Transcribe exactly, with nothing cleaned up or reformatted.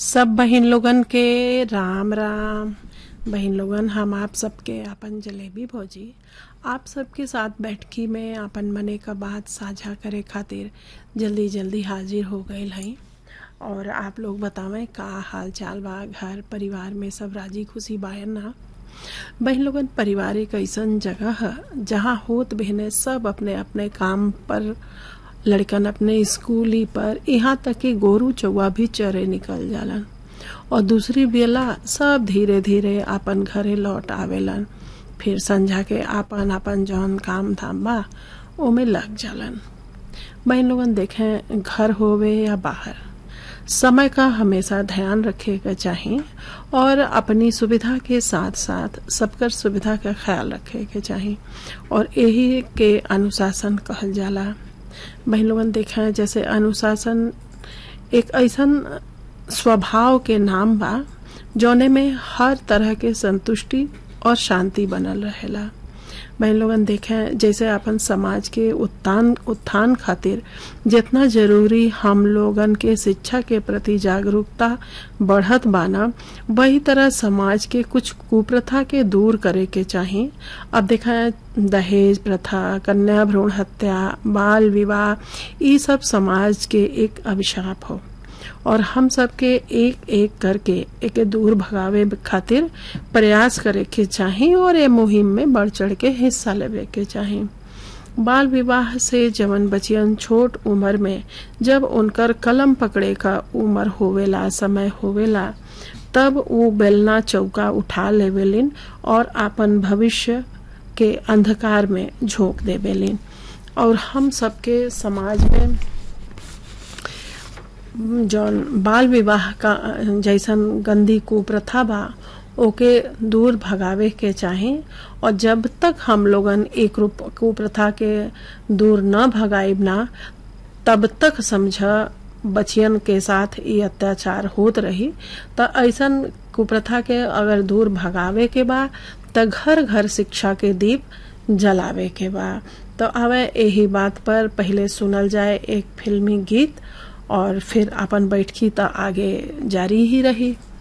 सब बहिन लोगन के राम राम। बहिन लोगन, हम आप सबके आपन जलेबी भौजी आप सबके साथ बैठकी में आपन मने का बात साझा करे खातिर जल्दी जल्दी हाजिर हो गए हई। और आप लोग बतावें का हाल चाल बा, घर परिवार में सब राजी खुशी बायन ना। बहन लोगन, परिवार एक ऐसन जगह है जहाँ होत बहने सब अपने अपने काम पर, लड़कन अपने स्कूली पर, यहाँ तक कि गोरू चौवा भी चरे निकल जालन और दूसरी बेला सब धीरे धीरे अपन घरे लौट आवेलन। फिर संझा के आपन आपन जौन काम धाम बा ओमे लग जालन। बहन लोगन, देखें घर होवे या बाहर, समय का हमेशा ध्यान रखे के चाहिए और अपनी सुविधा के साथ साथ सबकर सुविधा का ख्याल रखे के चाहिए और यही के अनुशासन कहल जाला। बहन लोगन, देखें जैसे अनुशासन एक ऐसन स्वभाव के नाम बा जौने में हर तरह के संतुष्टि और शांति बनल रहेला। बहन लोगन, देखें जैसे अपन समाज के उत्थान उत्थान खातिर जितना जरूरी हम लोगन के शिक्षा के प्रति जागरूकता बढ़त बाना, वही तरह समाज के कुछ कुप्रथा के दूर करे के चाहिए। अब देखा दहेज प्रथा, कन्या भ्रूण हत्या, बाल विवाह, ये सब समाज के एक अभिशाप हो और हम सबके एक एक करके एक दूर भगावे खातिर प्रयास करे के चाहिए और ये मुहिम में बढ़ चढ़ के हिस्सा लेवे के चाहिए। बाल विवाह से जवन बचियन छोट उम्र में जब उनकर कलम पकड़े का उम्र होवेला, समय होवेला, तब वो बेलना चौका उठा लेवेलिन और अपन भविष्य के अंधकार में झोंक देवेलिन। और हम सबके समाज में जौन बाल विवाह का जैसन गंदी कुप्रथा बा ओके दूर भगावे के चाही और जब तक हम लोगन एक रूप कुप्रथा के दूर न भगाइब ना, तब तक समझा बचियन के साथ ये अत्याचार होत रही। तो ऐसन कुप्रथा के अगर दूर भगावे के बा तो घर घर शिक्षा के दीप जलावे के बा। तो आवे यही बात पर पहले सुनल जाए एक फिल्मी गीत और फिर अपन बैठकी तो आगे जारी ही रही।